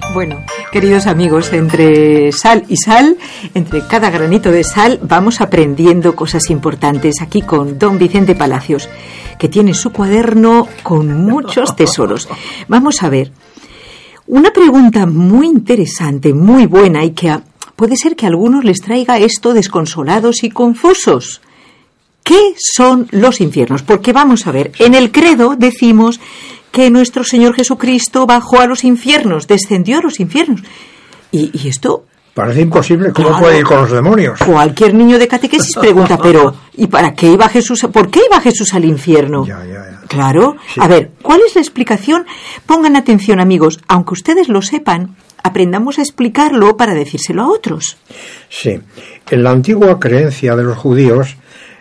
Bueno, queridos amigos, entre sal y sal, entre cada granito de sal, vamos aprendiendo cosas importantes aquí con don Vicente Palacios, que tiene su cuaderno con muchos tesoros. Vamos a ver, una pregunta muy interesante, muy buena, y que puede ser que a algunos les traiga esto desconsolados y confusos. ¿Qué son los infiernos? Porque vamos a ver, en el credo decimos que nuestro Señor Jesucristo bajó a los infiernos, descendió a los infiernos. Y esto... Parece imposible, ¿cómo puede ir con los demonios? Cualquier niño de catequesis pregunta, pero ¿y para qué iba Jesús? ¿Por qué iba Jesús al infierno? Ya. Claro. Sí. A ver, ¿cuál es la explicación? Pongan atención, amigos, aunque ustedes lo sepan, aprendamos a explicarlo para decírselo a otros. Sí, en la antigua creencia de los judíos,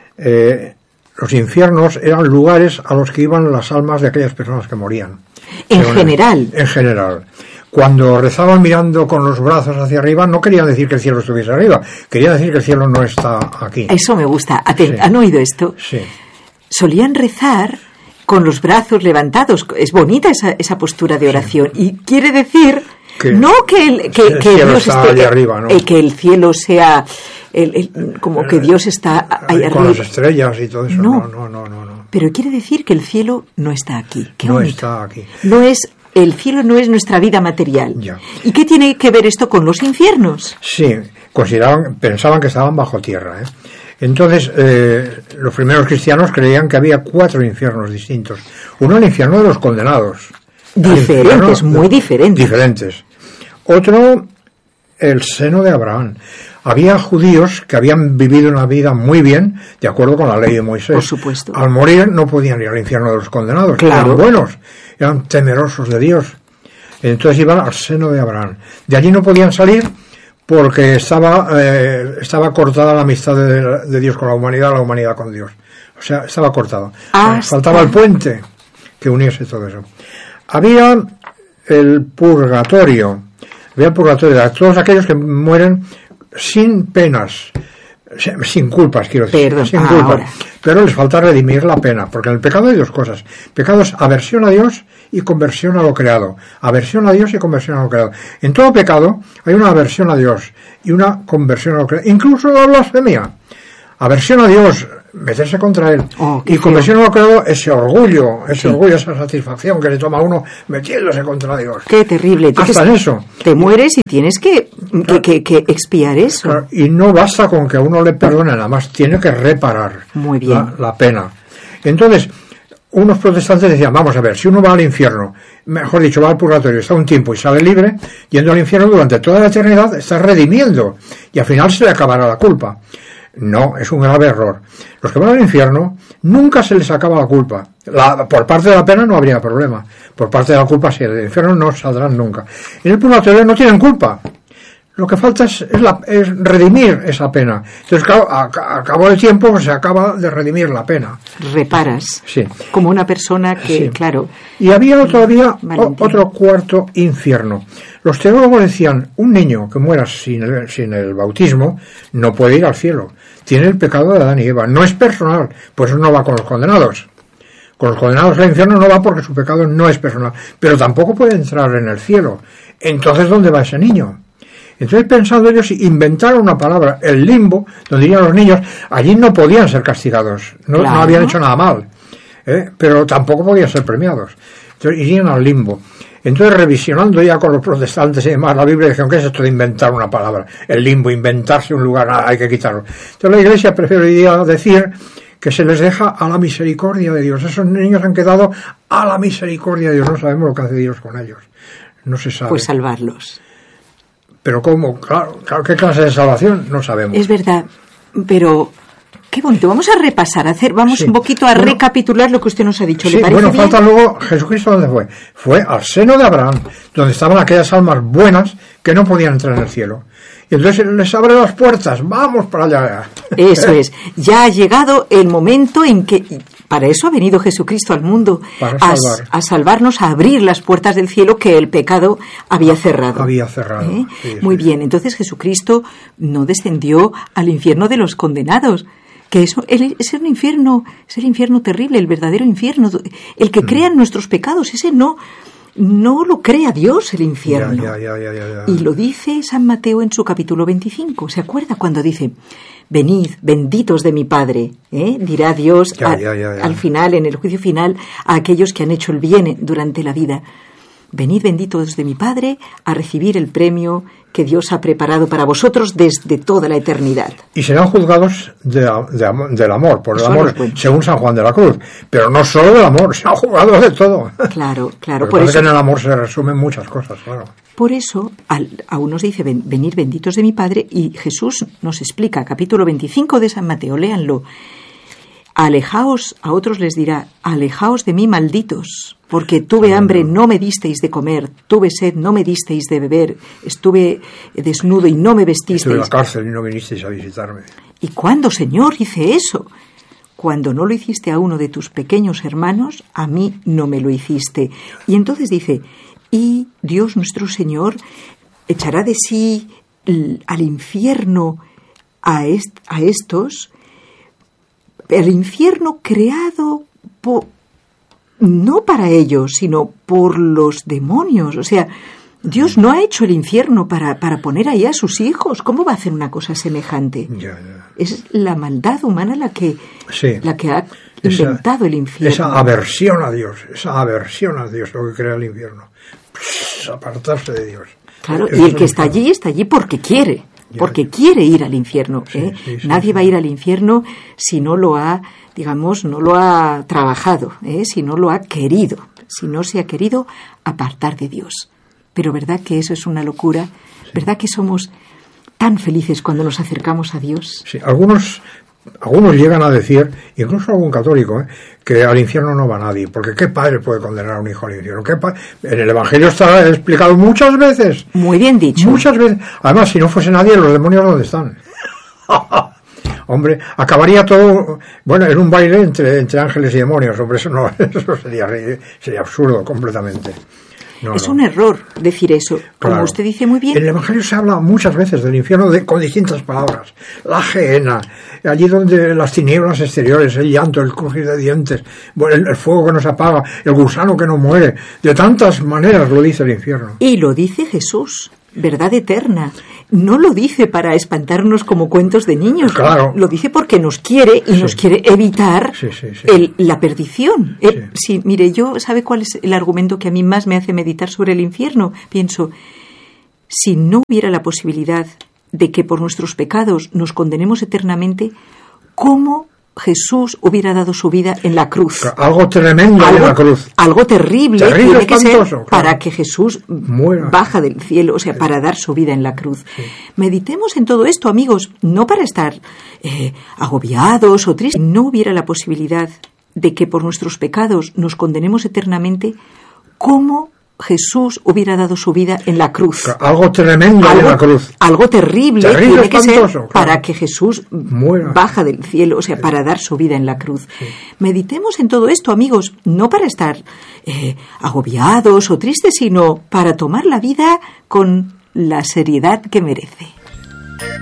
los infiernos eran lugares a los que iban las almas de aquellas personas que morían. En general. En general. Cuando rezaban mirando con los brazos hacia arriba, no querían decir que el cielo estuviese arriba, querían decir que el cielo no está aquí. Eso me gusta. Sí. ¿Han oído esto? Sí. Solían rezar con los brazos levantados. Es bonita esa postura de oración. Y quiere decir... no que el Dios esté allá arriba, ¿no? Que el cielo sea como que Dios está ahí arriba. Con las estrellas y todo eso. No. Pero quiere decir que el cielo no está aquí. No bonito. Está aquí. El cielo no es nuestra vida material. Ya. ¿Y qué tiene que ver esto con los infiernos? Sí, pensaban que estaban bajo tierra, ¿eh? Entonces, los primeros cristianos creían que había 4 infiernos distintos. Uno, el infierno de los condenados. Diferentes, muy diferentes. Diferentes. Otro, el seno de Abraham. Había judíos que habían vivido una vida muy bien, de acuerdo con la ley de Moisés. Por supuesto. Al morir no podían ir al infierno de los condenados. Claro. Eran buenos, eran temerosos de Dios. Entonces iban al seno de Abraham. De allí no podían salir porque estaba cortada la amistad de Dios con la humanidad con Dios. O sea, estaba cortada. Faltaba el puente que uniese todo eso. Había el purgatorio. Había el purgatorio de todos aquellos que mueren sin penas, sin culpas, quiero decir. Perdón, sin culpas. Pero les falta redimir la pena, porque en el pecado hay 2 cosas. Pecado es aversión a Dios y conversión a lo creado. Aversión a Dios y conversión a lo creado. En todo pecado hay una aversión a Dios y una conversión a lo creado. Incluso la blasfemia. Aversión a Dios, meterse contra él. Y conversión a lo creado, ese orgullo, esa satisfacción que le toma a uno metiéndose contra Dios. Qué terrible. Entonces, hasta en eso. Te mueres y tienes que expiar eso. Claro, y no basta con que a uno le perdone, nada más tiene que reparar. Muy bien. La pena. Entonces, unos protestantes decían, vamos a ver, si uno va al infierno, mejor dicho, va al purgatorio, está un tiempo y sale libre, yendo al infierno durante toda la eternidad, está redimiendo. Y al final se le acabará la culpa. No, es un grave error. Los que van al infierno nunca se les acaba la culpa. Por parte de la pena no habría problema. Por parte de la culpa sí, del infierno no saldrán nunca. En el purgatorio no tienen culpa. Lo que falta es redimir esa pena. Entonces, claro, a cabo del tiempo se acaba de redimir la pena. Reparas. Sí. Como una persona que, sí. Claro. Y había todavía otro cuarto infierno. Los teólogos decían, un niño que muera sin el bautismo no puede ir al cielo. Tiene el pecado de Adán y Eva. No es personal, pues no va con los condenados. Con los condenados al infierno no va porque su pecado no es personal. Pero tampoco puede entrar en el cielo. Entonces, ¿dónde va ese niño? Entonces, pensando ellos, inventaron una palabra, el limbo, donde irían los niños. Allí no podían ser castigados, no habían hecho nada mal, pero tampoco podían ser premiados. Entonces, irían al limbo. Entonces, revisionando ya con los protestantes y demás la Biblia, dijeron, ¿qué es esto de inventar una palabra? El limbo, inventarse un lugar, hay que quitarlo. Entonces, la Iglesia preferiría decir que se les deja a la misericordia de Dios. Esos niños han quedado a la misericordia de Dios. No sabemos lo que hace Dios con ellos. No se sabe. Pues salvarlos. Pero ¿cómo? Claro, ¿qué clase de salvación? No sabemos. Es verdad, pero qué bonito. Vamos a repasar, un poquito a recapitular lo que usted nos ha dicho. ¿Le parece bien? Falta luego Jesucristo, ¿dónde fue? Fue al seno de Abraham, donde estaban aquellas almas buenas que no podían entrar en el cielo. Y entonces les abre las puertas, vamos para allá. Eso es, ya ha llegado el momento en que, para eso ha venido Jesucristo al mundo, a salvarnos, a abrir las puertas del cielo que el pecado había cerrado. Sí, muy bien, entonces Jesucristo no descendió al infierno de los condenados, que eso es el infierno terrible, el verdadero infierno, el que crea nuestros pecados, ese no. no lo crea Dios el infierno. Ya. Y lo dice San Mateo en su capítulo 25. ¿Se acuerda cuando dice: venid, benditos de mi Padre? Dirá Dios al final, en el juicio final, a aquellos que han hecho el bien durante la vida. Venid, benditos de mi Padre, a recibir el premio que Dios ha preparado para vosotros desde toda la eternidad. Y serán juzgados del amor, por el amor, según San Juan de la Cruz. Pero no solo del amor, serán juzgados de todo. Claro. Por eso, que en el amor se resumen muchas cosas, claro. Por eso, a unos dice: venid, benditos de mi Padre, y Jesús nos explica, capítulo 25 de San Mateo, léanlo. Alejaos, a otros les dirá: alejaos de mí, malditos, porque tuve hambre, no me disteis de comer, tuve sed, no me disteis de beber, estuve desnudo y no me vestisteis. Estuve en la cárcel y no vinisteis a visitarme. ¿Y cuándo, Señor, hice eso? Cuando no lo hiciste a uno de tus pequeños hermanos, a mí no me lo hiciste. Y entonces dice: y Dios nuestro Señor echará de sí al infierno a estos. El infierno creado no para ellos, sino por los demonios. O sea, Dios no ha hecho el infierno para poner ahí a sus hijos. ¿Cómo va a hacer una cosa semejante? Ya. Es la maldad humana la que ha inventado el infierno. Esa aversión a Dios lo que crea el infierno. Apartarse de Dios. Claro, y el que está allí porque quiere. Porque quiere ir al infierno. Sí, nadie va a ir al infierno si no lo ha, no lo ha trabajado, si no lo ha querido, si no se ha querido apartar de Dios. Pero ¿verdad que eso es una locura? Sí. ¿Verdad que somos tan felices cuando nos acercamos a Dios? Sí, algunos llegan a decir, incluso algún católico, que al infierno no va nadie, porque ¿qué padre puede condenar a un hijo al infierno? En el Evangelio está explicado muchas veces. Muy bien dicho. Muchas veces. Además, si no fuese nadie, los demonios ¿dónde están? Hombre, acabaría todo, en un baile entre ángeles y demonios. Hombre, eso sería absurdo completamente. Es un error decir eso, como usted dice muy bien. En el Evangelio se habla muchas veces del infierno con distintas palabras. La gehenna, allí donde las tinieblas exteriores, el llanto, el crujir de dientes, el fuego que no se apaga, el gusano que no muere. De tantas maneras lo dice el infierno. Y lo dice Jesús, verdad eterna. No lo dice para espantarnos como cuentos de niños. Claro. Lo dice porque nos quiere y nos quiere evitar la perdición. Sí, mire, ¿sabe cuál es el argumento que a mí más me hace meditar sobre el infierno? Pienso, si no hubiera la posibilidad de que por nuestros pecados nos condenemos eternamente, ¿cómo Jesús hubiera dado su vida en la cruz? Algo tremendo en la cruz. Algo terrible tiene que ser para que Jesús muera. Baja del cielo, para dar su vida en la cruz. Sí. Meditemos en todo esto, amigos, no para estar agobiados o tristes. Si no hubiera la posibilidad de que por nuestros pecados nos condenemos eternamente, ¿cómo Jesús hubiera dado su vida en la cruz? Algo tremendo en la cruz. Algo terrible tiene que ser para que Jesús baja del cielo, para dar su vida en la cruz. Sí. Meditemos en todo esto, amigos, no para estar agobiados o tristes, sino para tomar la vida con la seriedad que merece.